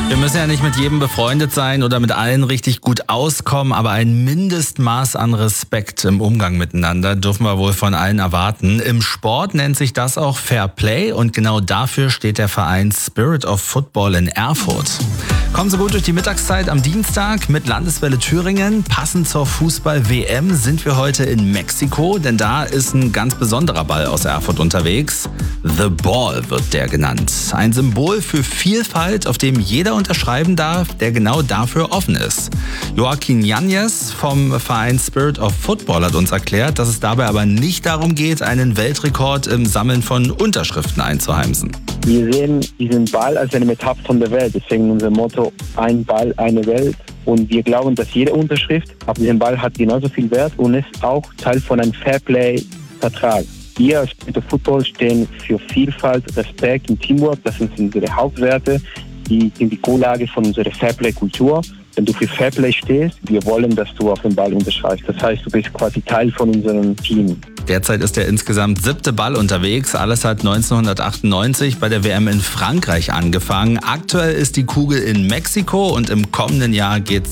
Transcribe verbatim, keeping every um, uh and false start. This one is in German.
Wir müssen ja nicht mit jedem befreundet sein oder mit allen richtig gut auskommen, aber ein Mindestmaß an Respekt im Umgang miteinander dürfen wir wohl von allen erwarten. Im Sport nennt sich das auch Fair Play und genau dafür steht der Verein Spirit of Football in Erfurt. Kommen Sie gut durch die Mittagszeit am Dienstag mit Landeswelle Thüringen. Passend zur Fußball-W M sind wir heute in Mexiko, denn da ist ein ganz besonderer Ball aus Erfurt unterwegs. The Ball wird der genannt. Ein Symbol für Vielfalt, auf dem jeder unterschreiben darf, der genau dafür offen ist. Joaquin Yanez vom Verein Spirit of Football hat uns erklärt, dass es dabei aber nicht darum geht, einen Weltrekord im Sammeln von Unterschriften einzuheimsen. Wir sehen diesen Ball als eine Metapher von der Welt. Deswegen unser Motto, ein Ball, eine Welt. Und wir glauben, dass jede Unterschrift auf diesem Ball hat genauso viel Wert und ist auch Teil von einem Fairplay-Vertrag. Wir als Spirit of Football stehen für Vielfalt, Respekt und Teamwork. Das sind unsere Hauptwerte. Die sind die Grundlage von unserer Fairplay-Kultur. Wenn du für Fairplay stehst, wir wollen, dass du auf den Ball unterschreibst. Das heißt, du bist quasi Teil von unserem Team. Derzeit ist der insgesamt siebte Ball unterwegs. Alles hat neunzehnhundertachtundneunzig bei der W M in Frankreich angefangen. Aktuell ist die Kugel in Mexiko und im kommenden Jahr geht's